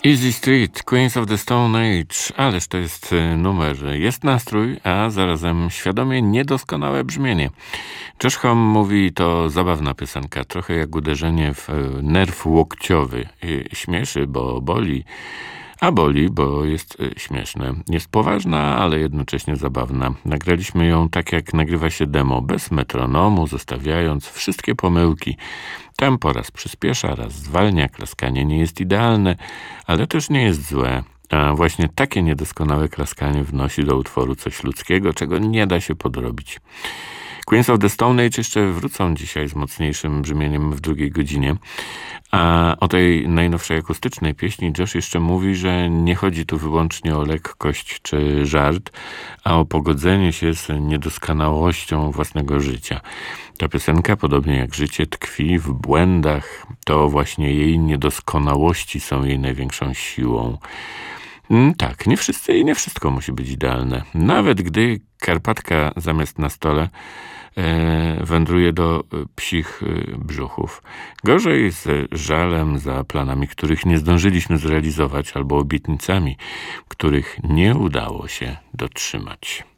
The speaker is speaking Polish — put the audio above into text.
Easy Street, Queens of the Stone Age, ależ to jest numer. Jest nastrój, a zarazem świadomie niedoskonałe brzmienie. Josh Homme mówi, to zabawna piosenka, trochę jak uderzenie w nerw łokciowy. Śmieszy, bo boli, a boli, bo jest śmieszne. Jest poważna, ale jednocześnie zabawna. Nagraliśmy ją tak, jak nagrywa się demo, bez metronomu, zostawiając wszystkie pomyłki. Tempo raz przyspiesza, raz zwalnia, klaskanie nie jest idealne, ale też nie jest złe. A właśnie takie niedoskonałe klaskanie wnosi do utworu coś ludzkiego, czego nie da się podrobić. Queens of the Stone Age jeszcze wrócą dzisiaj z mocniejszym brzmieniem w drugiej godzinie. A o tej najnowszej akustycznej pieśni Josh jeszcze mówi, że nie chodzi tu wyłącznie o lekkość czy żart, a o pogodzenie się z niedoskonałością własnego życia. Ta piosenka, podobnie jak życie, tkwi w błędach. To właśnie jej niedoskonałości są jej największą siłą. Tak, nie wszyscy i nie wszystko musi być idealne. Nawet gdy karpatka zamiast na stole wędruje do psich brzuchów. Gorzej z żalem za planami, których nie zdążyliśmy zrealizować, albo obietnicami, których nie udało się dotrzymać.